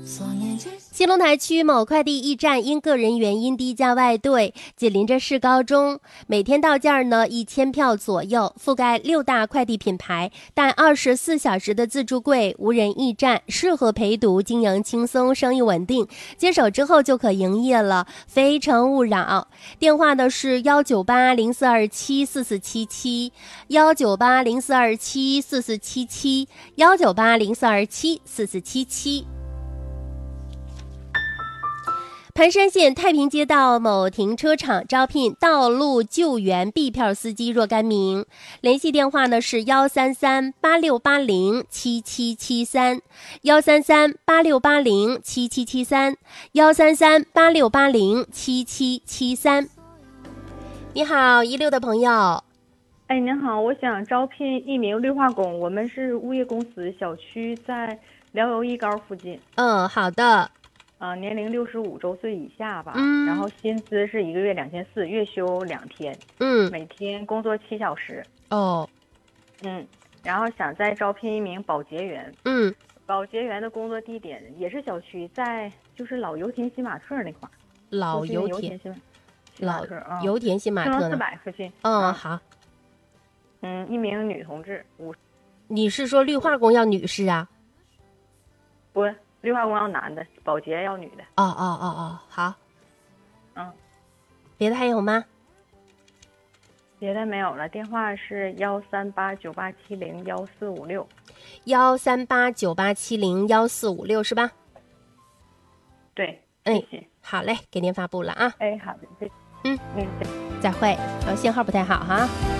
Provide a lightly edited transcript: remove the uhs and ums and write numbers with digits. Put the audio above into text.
西龙台区某快递驿站因个人原因低价外兑，紧邻着市高中，每天到件呢1000票左右，覆盖6大快递品牌，带24小时的自助柜，无人驿站，适合陪读，经营轻松，生意稳定。接手之后就可营业了，非诚勿扰。电话呢是19804274477，19804274477，19804274477。盘山县太平街道某停车场招聘道路救援 B 票司机若干名，联系电话呢是13386807773，13386807773，13386807773。你好，16的朋友。 哎，您好，我想招聘一名绿化工，我们是物业公司，小区在辽油一高附近。 好的。 年龄65周岁以下吧。然后薪资是1个月2400，月休2天。每天工作7小时。然后想再招聘一名保洁员。保洁员的工作地点也是小区，在就是老油田新玛特那块儿。 老油田新玛特 400附近。 好。 一名女同志。 你是说绿化工要女士啊？ 不，绿化工要男的，保洁要女的。 好。别的还有吗？ 别的没有了，电话是13898701456。 13898701456是吧？ 对。 谢谢。好嘞，给您发布了啊。 好的， 再会。信号不太好哈。